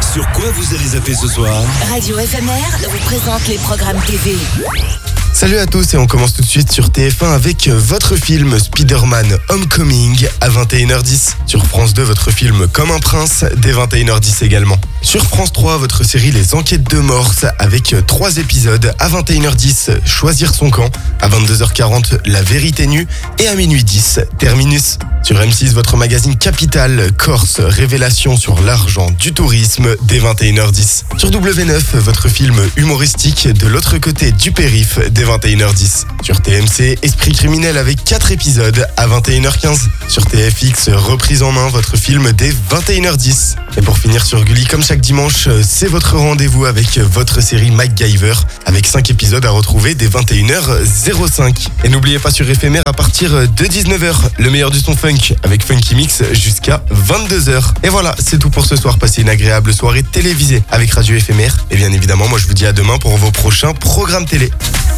Sur quoi vous allez zapper ce soir? Radio FMR vous présente les programmes TV. Salut à tous et on commence tout de suite sur TF1 avec votre film Spider-Man Homecoming à 21h10. Sur France 2, votre film Comme un prince dès 21h10 également. Sur France 3, votre série Les Enquêtes de Morse avec 3 épisodes à 21h10, Choisir son camp, à 22h40, La vérité nue et à minuit 10, Terminus. Sur M6, votre magazine Capital, Corse, révélation sur l'argent du tourisme dès 21h10. Sur W9, votre film humoristique De l'autre côté du périph' dès 21h10. Sur TMC, Esprit criminel avec 4 épisodes à 21h15. Sur TFX, Reprise en main, votre film dès 21h10. Et pour finir sur Gulli, comme chaque dimanche, c'est votre rendez-vous avec votre série MacGyver avec 5 épisodes à retrouver dès 21h05. Et n'oubliez pas sur éphémère à partir de 19h, le meilleur du son funk avec Funky Mix jusqu'à 22h. Et voilà, c'est tout pour ce soir. Passez une agréable soirée télévisée avec Radio Éphémère. Et bien évidemment, moi je vous dis à demain pour vos prochains programmes télé.